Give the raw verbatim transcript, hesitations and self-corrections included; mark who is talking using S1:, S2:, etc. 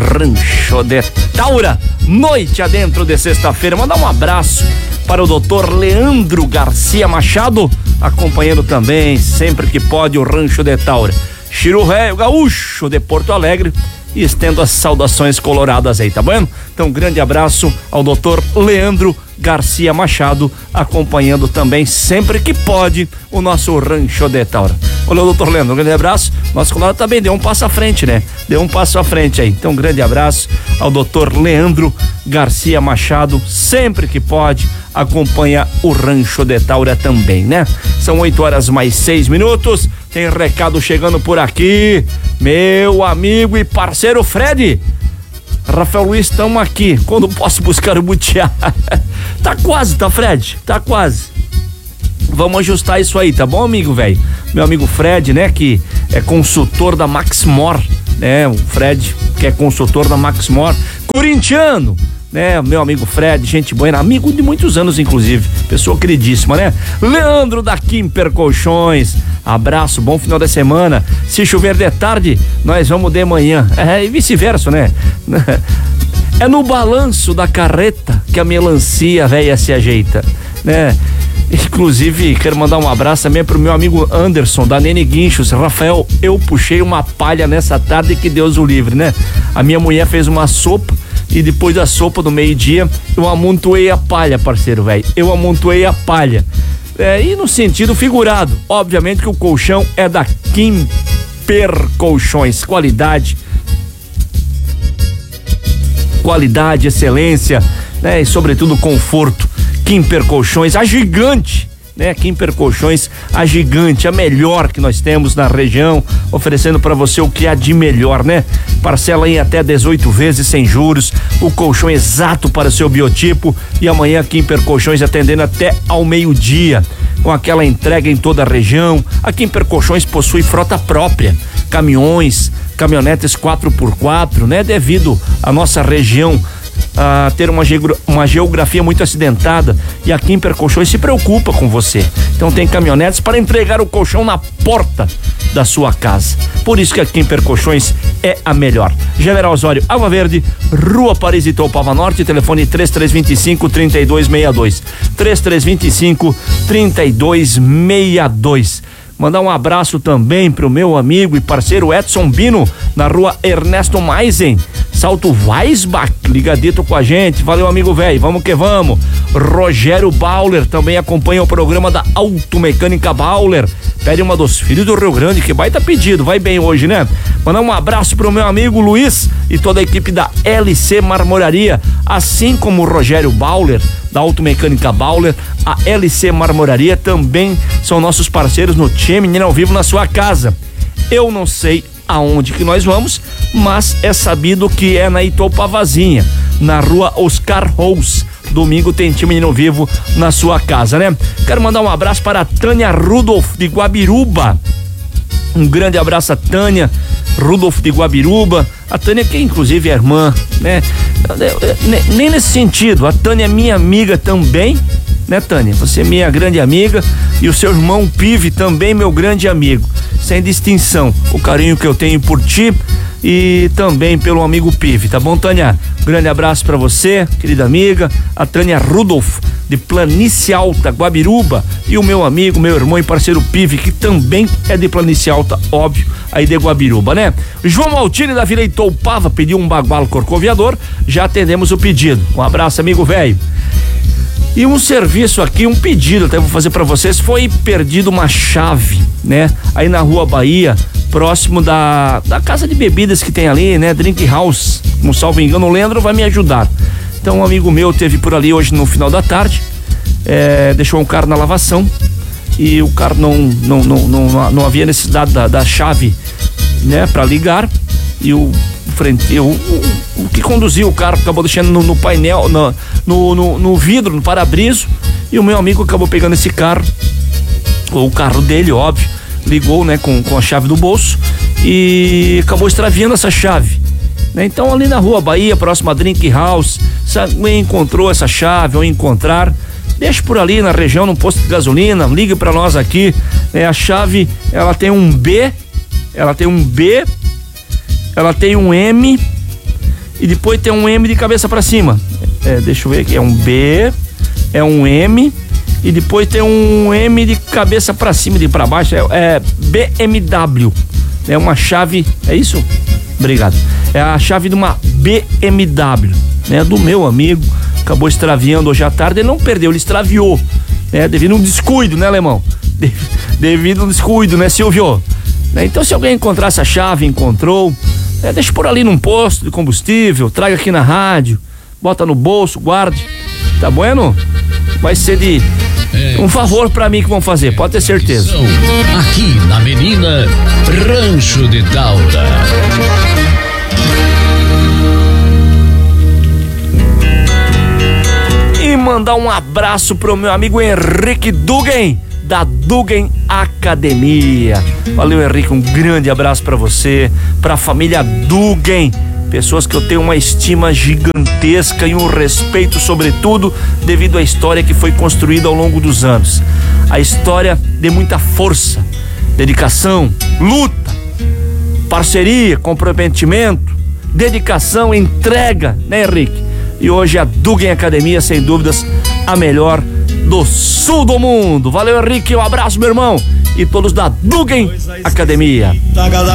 S1: Rancho de Taura, noite adentro de sexta-feira. Mandar um abraço para o doutor Leandro Garcia Machado, acompanhando também, sempre que pode, o Rancho de Taura. Chiru Réio Gaúcho de Porto Alegre, e estendo as saudações coloradas aí, tá bom? Então, um grande abraço ao doutor Leandro Garcia Machado, acompanhando também, sempre que pode, o nosso Rancho de Taura. Olha, doutor Leandro, um grande abraço. Nosso colorado também deu um passo à frente, né? Deu um passo à frente aí. Então, um grande abraço ao doutor Leandro Garcia Machado, sempre que pode, acompanha o Rancho de Taura também, né? São oito horas mais seis minutos. Tem recado chegando por aqui. Meu amigo e parceiro Fred. Rafael Luiz, estamos aqui. Quando posso buscar o butiá? Tá quase, tá, Fred? Tá quase. Vamos ajustar isso aí, tá bom, amigo, velho? Meu amigo Fred, né, que é consultor da Maxmor, né? O Fred, que é consultor da Maxmor, corintiano, né? Meu amigo Fred, gente boa, amigo de muitos anos, inclusive, pessoa queridíssima, né? Leandro da Kimper Colchões, abraço, bom final de semana. Se chover de tarde, nós vamos de manhã, é, e vice-versa, né? É no balanço da carreta que a melancia velha se ajeita, né? Inclusive, quero mandar um abraço também pro meu amigo Anderson, da Nene Guinchos. Rafael, eu puxei uma palha nessa tarde, que Deus o livre, né? A minha mulher fez uma sopa, e depois da sopa do meio-dia, eu amontoei a palha, parceiro, velho. Eu amontoei a palha. É, e no sentido figurado, obviamente que o colchão é da Kimper Colchões. Qualidade, qualidade, excelência, né? E sobretudo conforto. Kimper Colchões, a gigante, né? Kimper Colchões, a gigante, a melhor que nós temos na região, oferecendo para você o que há de melhor, né? Parcela em até dezoito vezes sem juros, o colchão exato para o seu biotipo, e amanhã Kimper Colchões atendendo até ao meio-dia, com aquela entrega em toda a região. A Kimper Colchões possui frota própria, caminhões, caminhonetes quatro por quatro, né? Devido à nossa região a ter uma, geogra- uma geografia muito acidentada, e a Kimper Colchões se preocupa com você. Então tem caminhonetes para entregar o colchão na porta da sua casa. Por isso que a Kimper Colchões é a melhor. General Osório, Água Verde, Rua Paris e Toupava Norte, telefone três três dois cinco, três dois seis dois. três três dois cinco, três dois seis dois. Mandar um abraço também pro meu amigo e parceiro Edson Bino, na Rua Ernesto Maisen, Salto Weisbach, ligadito com a gente. Valeu, amigo velho, vamos que vamos. Rogério Bauler também acompanha o programa da Automecânica Bauler. Pede uma dos filhos do Rio Grande, que baita pedido, vai bem hoje, né? Mandar um abraço pro meu amigo Luiz e toda a equipe da L C Marmoraria, assim como o Rogério Bauler, da Automecânica Bauler. A L C Marmoraria também são nossos parceiros no Tchê Menina ao Vivo na sua casa. Eu não sei aonde que nós vamos, mas é sabido que é na Itopavazinha, na Rua Oscar Rous. Domingo tem Tchê Menina ao Vivo na sua casa, né? Quero mandar um abraço para a Tânia Rudolph de Guabiruba. Um grande abraço a Tânia Rudolph de Guabiruba. A Tânia, que inclusive é irmã, né? Nem nesse sentido, a Tânia é minha amiga também, né, Tânia? Você é minha grande amiga, e o seu irmão Pive também meu grande amigo, sem distinção, o carinho que eu tenho por ti e também pelo amigo Pive, tá bom, Tânia? Grande abraço pra você, querida amiga, a Tânia Rudolph de Planície Alta, Guabiruba, e o meu amigo, meu irmão e parceiro Pive, que também é de Planície Alta, óbvio, aí de Guabiruba, né? João Maltini da Vila Itoupava pediu um bagual corcoviador, já atendemos o pedido. Um abraço, amigo velho. E um serviço aqui, um pedido até vou fazer pra vocês. Foi perdido uma chave, né? Aí na Rua Bahia, próximo da, da casa de bebidas que tem ali, né? Drink House, não salvo engano, o Leandro vai me ajudar. Então um amigo meu teve por ali hoje no final da tarde, é, deixou um carro na lavação, e o carro não, não, não, não, não havia necessidade da, da chave, né? Pra ligar, e o frente, o, o, o que conduziu o carro acabou deixando no, no painel, no, no, no, no vidro, no para-brisa, e o meu amigo acabou pegando esse carro, ou o carro dele, óbvio, ligou, né, com, com a chave do bolso, e acabou extraviando essa chave, né? Então ali na Rua Bahia, próximo a Drink House, se alguém encontrou essa chave ou encontrar, deixa por ali na região, num posto de gasolina, ligue para nós aqui, né? A chave, ela tem um B, ela tem um B, ela tem um M e depois tem um M de cabeça para cima. É, deixa eu ver aqui, é um B, é um M e depois tem um M de cabeça para cima e de para baixo, é, é B M W. É uma chave, é isso? Obrigado. É a chave de uma B M W, né? Do meu amigo, acabou extraviando hoje à tarde, ele não perdeu, ele extraviou, né? Devido a um descuido, né, Alemão? De, devido a um descuido, né, Silvio? Né? Então, se alguém encontrar essa chave, encontrou, né, deixa por ali num posto de combustível, traga aqui na rádio, bota no bolso, guarde, tá bueno? Vai ser de um favor pra mim que vão fazer, pode ter certeza.
S2: Aqui na Menina, Rancho de Taura.
S1: E mandar um abraço pro meu amigo Henrique Dugan, da Dugan Academia. Valeu, Henrique, um grande abraço pra você, pra família Dugan, pessoas que eu tenho uma estima gigantesca e um respeito, sobretudo, devido à história que foi construída ao longo dos anos. A história de muita força, dedicação, luta, parceria, comprometimento, dedicação, entrega, né, Henrique? E hoje a Dugan Academia, sem dúvidas, a melhor do sul do mundo. Valeu, Henrique, um abraço, meu irmão, e todos da Dugan Academia.